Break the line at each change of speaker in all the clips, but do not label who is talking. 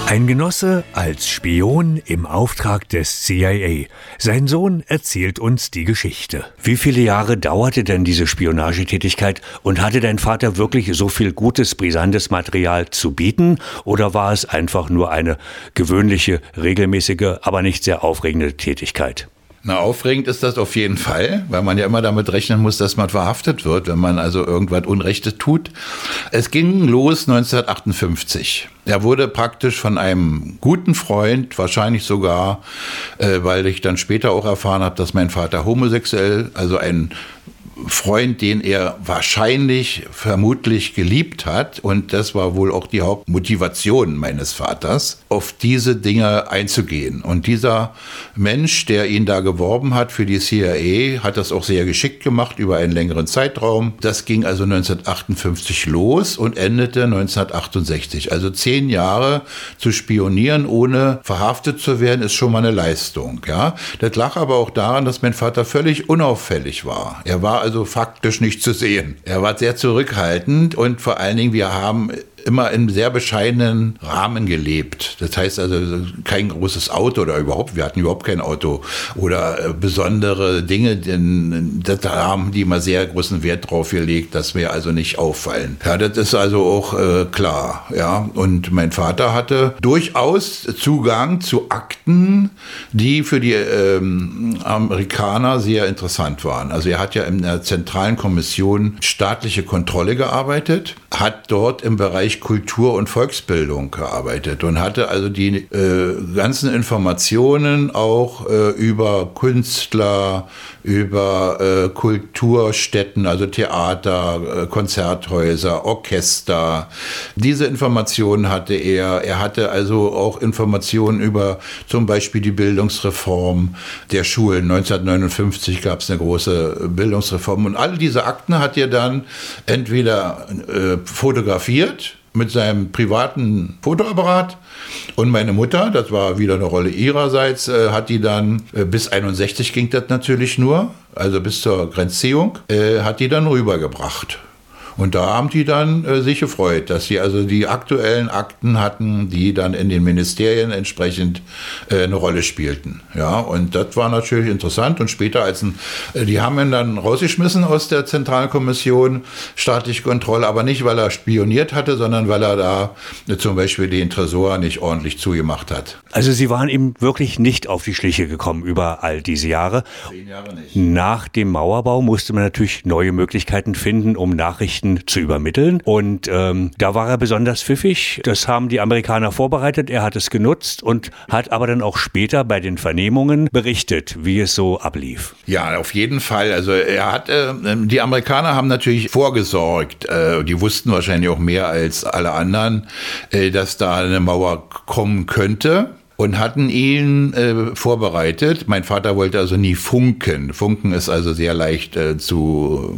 Ein Genosse als Spion im Auftrag des CIA. Sein Sohn erzählt uns die Geschichte. Wie viele Jahre dauerte denn diese Spionagetätigkeit und hatte dein Vater wirklich so viel gutes, brisantes Material zu bieten? Oder war es einfach nur eine gewöhnliche, regelmäßige, aber nicht sehr aufregende Tätigkeit?
Na, aufregend ist das auf jeden Fall, weil man ja immer damit rechnen muss, dass man verhaftet wird, wenn man also irgendwas Unrechtes tut. Es ging los 1958. Er wurde praktisch von einem guten Freund, wahrscheinlich sogar, weil ich dann später auch erfahren habe, dass mein Vater homosexuell, also ein Freund, den er vermutlich geliebt hat, und das war wohl auch die Hauptmotivation meines Vaters, auf diese Dinge einzugehen. Und dieser Mensch, der ihn da geworben hat für die CIA, hat das auch sehr geschickt gemacht über einen längeren Zeitraum. Das ging also 1958 los und endete 1968. Also 10 Jahre zu spionieren, ohne verhaftet zu werden, ist schon mal eine Leistung. Ja? Das lag aber auch daran, dass mein Vater völlig unauffällig war. Er war also faktisch nicht zu sehen. Er war sehr zurückhaltend und vor allen Dingen, wir haben immer in sehr bescheidenen Rahmen gelebt. Das heißt also kein großes Auto oder wir hatten überhaupt kein Auto oder besondere Dinge, denn da haben die immer sehr großen Wert drauf gelegt, dass wir also nicht auffallen. Ja, das ist also auch klar. Ja, und mein Vater hatte durchaus Zugang zu Akten, die für die Amerikaner sehr interessant waren. Also er hat ja in der Zentralen Kommission staatliche Kontrolle gearbeitet, hat dort im Bereich Kultur und Volksbildung gearbeitet und hatte also die ganzen Informationen auch über Künstler, über Kulturstätten, also Theater, Konzerthäuser, Orchester. Diese Informationen hatte er. Er hatte also auch Informationen über zum Beispiel die Bildungsreform der Schulen. 1959 gab es eine große Bildungsreform und alle diese Akten hat er dann entweder fotografiert mit seinem privaten Fotoapparat, und meine Mutter, das war wieder eine Rolle ihrerseits, hat die dann, bis 61 ging das natürlich nur, also bis zur Grenzziehung, hat die dann rübergebracht. Und da haben die dann sich gefreut, dass sie also die aktuellen Akten hatten, die dann in den Ministerien entsprechend eine Rolle spielten. Ja, und das war natürlich interessant. Und später die haben ihn dann rausgeschmissen aus der Zentralkommission staatliche Kontrolle, aber nicht, weil er spioniert hatte, sondern weil er da zum Beispiel den Tresor nicht ordentlich zugemacht hat.
Also Sie waren ihm wirklich nicht auf die Schliche gekommen über all diese Jahre.
10 Jahre nicht.
Nach dem Mauerbau musste man natürlich neue Möglichkeiten finden, um Nachrichten zu übermitteln. Und da war er besonders pfiffig. Das haben die Amerikaner vorbereitet. Er hat es genutzt und hat aber dann auch später bei den Vernehmungen berichtet, wie es so ablief.
Ja, auf jeden Fall. Also die Amerikaner haben natürlich vorgesorgt. Die wussten wahrscheinlich auch mehr als alle anderen, dass da eine Mauer kommen könnte. Und hatten ihn vorbereitet. Mein Vater wollte also nie funken. Funken ist also sehr leicht zu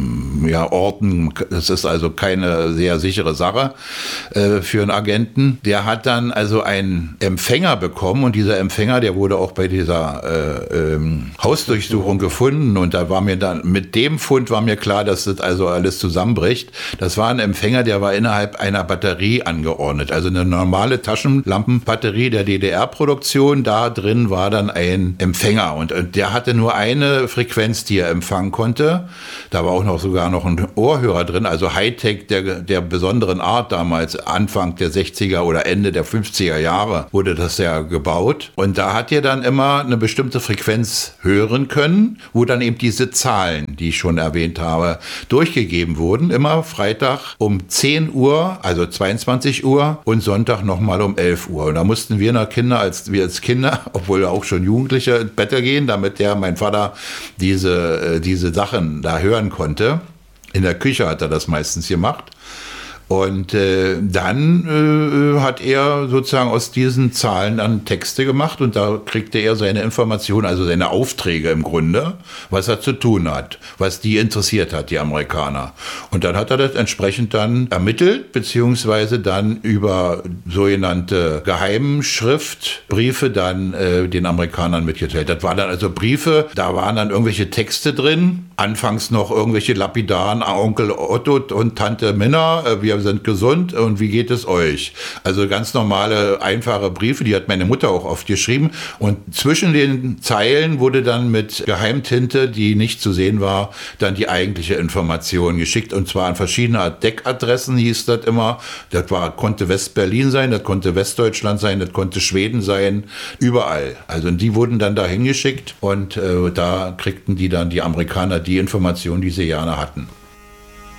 orten. Das ist also keine sehr sichere Sache für einen Agenten. Der hat dann also einen Empfänger bekommen und dieser Empfänger, der wurde auch bei dieser Hausdurchsuchung gefunden. Und da war mir dann, mit dem Fund war mir klar, dass das also alles zusammenbricht. Das war ein Empfänger, der war innerhalb einer Batterie angeordnet. Also eine normale Taschenlampenbatterie der DDR-Produktion, da drin war dann ein Empfänger und der hatte nur eine Frequenz, die er empfangen konnte. Da war auch sogar noch ein Ohrhörer drin, also Hightech der besonderen Art damals, Anfang der 60er oder Ende der 50er Jahre wurde das ja gebaut. Und da hat er dann immer eine bestimmte Frequenz hören können, wo dann eben diese Zahlen, die ich schon erwähnt habe, durchgegeben wurden. Immer Freitag um 10 Uhr, also 22 Uhr und Sonntag nochmal um 11 Uhr. Und da mussten wir als Kinder, obwohl auch schon Jugendliche, ins Bett gehen, damit mein Vater diese Sachen da hören konnte. In der Küche hat er das meistens gemacht. Und dann hat er sozusagen aus diesen Zahlen dann Texte gemacht und da kriegte er seine Informationen, also seine Aufträge im Grunde, was er zu tun hat, was die interessiert hat, die Amerikaner. Und dann hat er das entsprechend dann ermittelt, beziehungsweise dann über sogenannte Geheimschriftbriefe dann den Amerikanern mitgeteilt. Das waren dann also Briefe, da waren dann irgendwelche Texte drin, anfangs noch irgendwelche lapidaren Onkel Otto und Tante Minna, wir wir sind gesund und wie geht es euch? Also ganz normale, einfache Briefe, die hat meine Mutter auch oft geschrieben. Und zwischen den Zeilen wurde dann mit Geheimtinte, die nicht zu sehen war, dann die eigentliche Information geschickt. Und zwar an verschiedene Deckadressen hieß das immer. Konnte West-Berlin sein, das konnte Westdeutschland sein, das konnte Schweden sein, überall. Also die wurden dann dahin geschickt und da kriegten die dann die Amerikaner die Informationen, die sie gerne hatten.